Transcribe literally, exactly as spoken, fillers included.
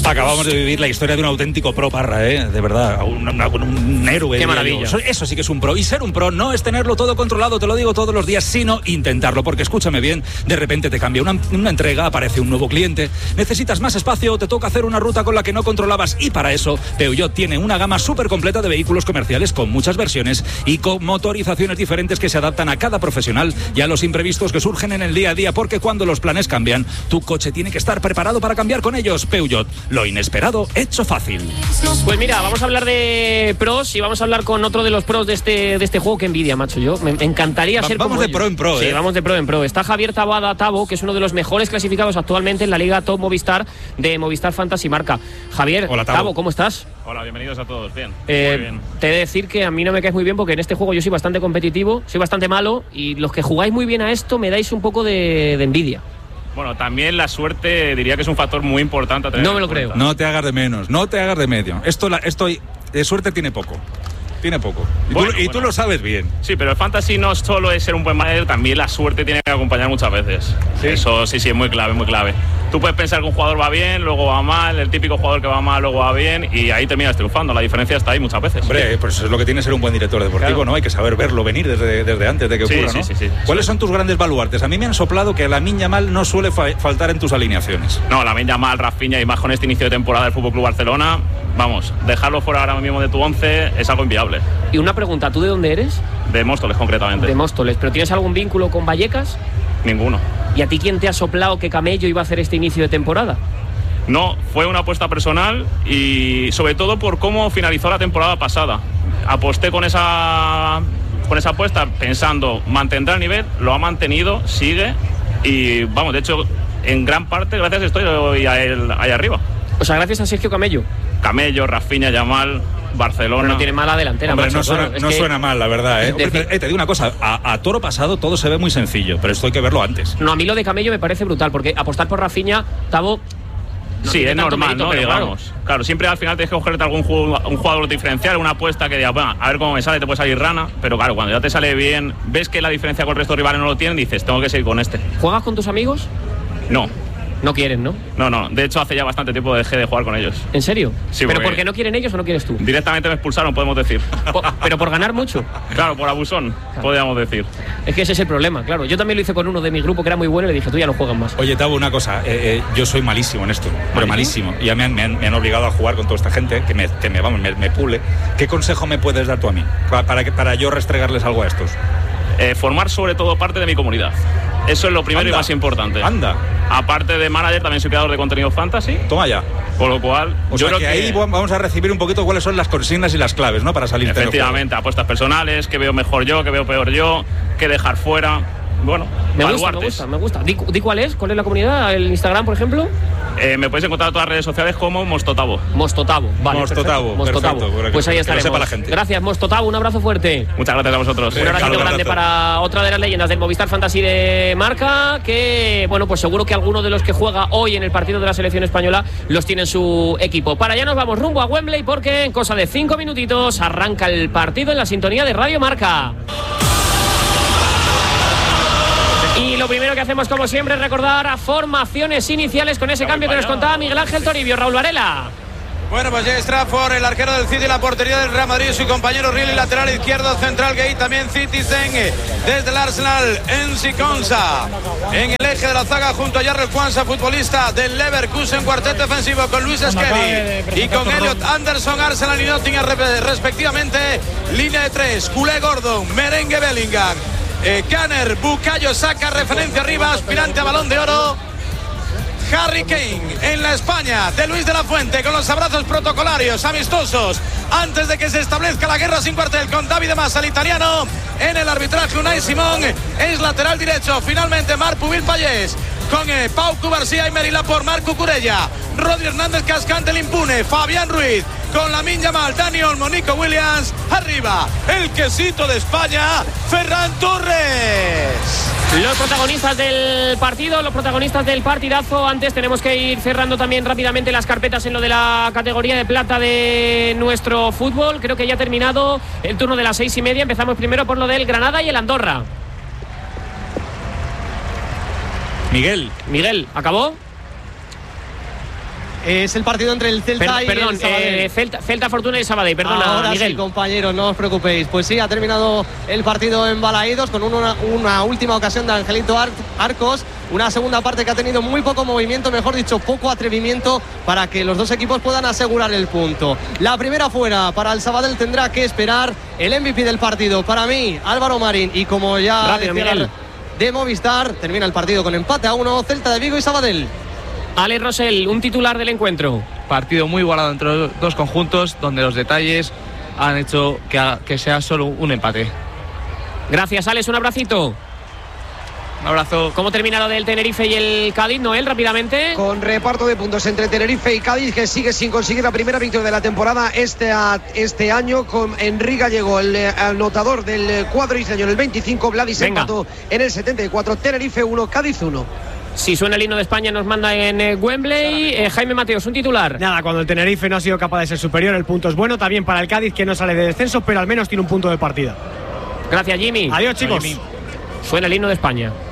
Acabamos de vivir la historia de un auténtico pro, Parra, ¿eh? De verdad, un, un, un héroe. Qué maravilla. Eso, eso sí que es un pro. Y ser un pro no es tenerlo todo controlado, te lo digo todos los días, sino intentarlo. Porque escúchame bien, de repente te cambia una, una entrega, aparece un nuevo cliente, necesitas más espacio, te toca hacer una ruta con la que no controlabas. Y para eso, Peugeot tiene una gama súper completa de vehículos comerciales con muchas versiones y con motorizaciones diferentes que se adaptan a cada profesional y a los imprevistos que surgen en el día a día. Porque cuando los planes cambian, tu coche tiene que estar preparado para cambiar con ellos. Peugeot, lo inesperado hecho fácil. Pues mira, vamos a hablar de pros y vamos a hablar con otro de los pros de este, de este juego. Que envidia, macho. Yo me, me encantaría Va, ser vamos como de ellos. pro en pro, Sí, ¿eh? vamos de pro en pro. Está Javier Tabada Tabo, que es uno de los mejores clasificados actualmente en la Liga Top Movistar de Movistar Fantasy Marca. Javier, Hola, Tabo. Tabo, ¿cómo estás? Hola, bienvenidos a todos. Bien. Eh, Muy bien. Te he de decir que a mí no me caes muy bien porque en este juego yo soy bastante competitivo, soy bastante malo y los que jugáis muy bien a esto me dais un poco de, de envidia. Bueno, también la suerte diría que es un factor muy importante a tener No me en lo cuenta. creo. No te hagas de menos, no te hagas de medio. Esto, la, esto de suerte tiene poco. Tiene poco. Y, Bueno, tú, y bueno. tú lo sabes bien. Sí, pero el fantasy no solo es ser un buen manager, también la suerte tiene que acompañar muchas veces. ¿Sí? Eso sí, sí, es muy clave, muy clave. Tú puedes pensar que un jugador va bien, luego va mal, el típico jugador que va mal, luego va bien, y ahí terminas triunfando. La diferencia está ahí muchas veces. Hombre, pues eso es lo que tiene ser un buen director deportivo, Claro. ¿no? Hay que saber verlo venir desde, desde antes de que Sí, ocurra, sí, ¿no? sí, sí. ¿Cuáles son tus grandes baluartes? A mí me han soplado que la Lamine Yamal no suele fa- faltar en tus alineaciones. No, la Lamine Yamal, Rafinha y más con este inicio de temporada del F C Barcelona, vamos, dejarlo fuera ahora mismo de tu once es algo inviable. Y una pregunta, ¿tú de dónde eres? De Móstoles, concretamente. De Móstoles, ¿pero tienes algún vínculo con Vallecas? Ninguno. ¿Y a ti quién te ha soplado que Camello iba a hacer este inicio de temporada? No, fue una apuesta personal y sobre todo por cómo finalizó la temporada pasada. Aposté con esa, con esa apuesta pensando, mantendrá el nivel, lo ha mantenido, sigue y vamos, de hecho, en gran parte gracias estoy hoy a él, ahí arriba. O sea, gracias a Sergio Camello. Camello, Rafinha, Yamal, Barcelona. Pero no tiene mala delantera, Hombre, macho, no, suena, claro, es no que- suena mal, la verdad, ¿eh? Es Hombre, decir- pero, eh, te digo una cosa, a, a toro pasado todo se ve muy sencillo, pero esto hay que verlo antes. No, a mí lo de Camello me parece brutal, porque apostar por Rafinha, Tabo... no Sí, tiene es tanto normal, mérito, ¿no? pero Digamos. Claro. claro, siempre al final tienes que cogerte algún juego, un jugador diferencial, una apuesta que diga, bueno, a ver cómo me sale, te puede salir rana, pero claro, cuando ya te sale bien, ves que la diferencia con el resto de rivales no lo tienen, dices, tengo que seguir con este. ¿Juegas con tus amigos? No, No quieren, ¿no? no, no. De hecho, hace ya bastante tiempo dejé de jugar con ellos. ¿En serio? Sí, ¿Pero porque- porque no quieren ellos o no quieres tú? Directamente me expulsaron, podemos decir. Po- pero por ganar mucho. Claro, por abusón, podríamos decir. Es que ese es el problema, claro. Yo también lo hice con uno de mi grupo que era muy bueno y le dije, tú ya no juegas más. Oye, Tabo, una cosa, eh, eh, yo soy malísimo en esto, pero malísimo. Y ya me han, me, han, me han obligado a jugar con toda esta gente que me, que me, vamos, me, me pule. ¿Qué consejo me puedes dar tú a mí para, para, que- para yo restregarles algo a estos? Eh, formar sobre todo parte de mi comunidad. Eso es lo primero Anda. y más importante. Anda. Aparte de manager, también soy creador de contenido fantasy, Toma ya. con lo cual O yo sea creo que, que ahí vamos a recibir un poquito cuáles son las consignas y las claves, ¿no? Para salir de efectivamente, apuestas personales, que veo mejor yo, que veo peor yo, que dejar fuera. Bueno, Me gusta, me baluartes. gusta, me gusta. Di, di cuál es, cuál es la comunidad, el Instagram, por ejemplo. Eh, me podéis encontrar en todas las redes sociales como Mostotavo. Mostotavo, vale. Mostotavo, perfecto. perfecto, para que- Pues ahí que lo estaremos. sepa la gente. Gracias, Mostotavo, un abrazo fuerte. Muchas gracias a vosotros. Un abrazo Carlos, grande abrazo. para otra de las leyendas del Movistar Fantasy de Marca, que, bueno, pues seguro que alguno de los que juega hoy en el partido de la selección española los tiene en su equipo. Para allá nos vamos rumbo a Wembley porque en cosa de cinco minutitos arranca el partido en la sintonía de Radio Marca. Y lo primero que hacemos, como siempre, es recordar a formaciones iniciales con ese cambio que nos contaba Miguel Ángel Toribio. Raúl Varela. Bueno, pues Jay Stratford, el arquero del City, la portería del Real Madrid, su compañero Riley, lateral izquierdo, central Gay, también Citizen, desde el Arsenal, Enzi Konsa. En el eje de la zaga junto a Jarrell Kwanza, futbolista del Leverkusen, cuarteto defensivo con Luis Skelly y con Elliot Anderson, Arsenal y Nottingham respectivamente. Línea de tres, Culé Gordon, Merengue Bellingham, eh, Canner, Bukayo Saka, referencia arriba, aspirante a Balón de Oro. Harry Kane en la España de Luis de la Fuente con los abrazos protocolarios amistosos antes de que se establezca la guerra sin cuartel con Davide Massa, el italiano. En el arbitraje Unai Simón es lateral derecho, finalmente Marc Pubil Payés con eh, Pau Cubarsía y Merila por Marco Curella, Rodri Hernández Cascante, el impune, Fabián Ruiz con Lamine Yamal, Dani Olmo, Nico Williams, arriba el quesito de España, Ferran Torres. Los protagonistas del partido, los protagonistas del partidazo. Antes tenemos que ir cerrando también rápidamente las carpetas en lo de la categoría de plata de nuestro fútbol. Creo que ya ha terminado el turno de las seis y media. Empezamos primero por lo del Granada y el Andorra. Miguel. Miguel, ¿acabó? Es el partido entre el Celta Per y perdón, el Sabadell. Eh, Celta, Celta Fortuna y Sabadell, perdona, Ahora Miguel. sí, compañeros, no os preocupéis. Pues sí, ha terminado el partido en Balaídos con una, una última ocasión de Angelito Ar Arcos. Una segunda parte que ha tenido muy poco movimiento, mejor dicho, poco atrevimiento para que los dos equipos puedan asegurar el punto. La primera fuera para el Sabadell, tendrá que esperar el M V P del partido. Para mí, Álvaro Marín, y como ya Rápido, decía Miguel. de Movistar, termina el partido con empate a uno, Celta de Vigo y Sabadell. Ale Rosell, un titular del encuentro. Partido muy igualado entre los dos conjuntos, donde los detalles han hecho que, que sea solo un empate. Gracias, Alex, un abracito. Un abrazo. ¿Cómo termina lo del Tenerife y el Cádiz, Noel, rápidamente? Con reparto de puntos entre Tenerife y Cádiz, que sigue sin conseguir la primera victoria de la temporada este, este año. Con Enrique Gallego, el anotador del cuadro isleño en el veinticinco, Vladis empató en el setenta y cuatro, Tenerife uno, Cádiz uno. Si suena el himno de España nos manda en eh, Wembley. Eh, Jaime Mateos, un titular. Nada, cuando el Tenerife no ha sido capaz de ser superior, el punto es bueno. También para el Cádiz, que no sale de descenso, pero al menos tiene un punto de partida. Gracias, Jimmy. Adiós, chicos. Suena el himno de España.